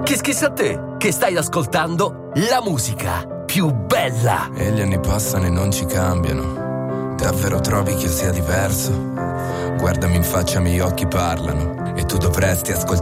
Kiss Kiss a te, che stai ascoltando la musica più bella. E gli anni passano e non ci cambiano. Davvero trovi che io sia diverso? Guardami in faccia, i miei occhi parlano. E tu dovresti ascoltare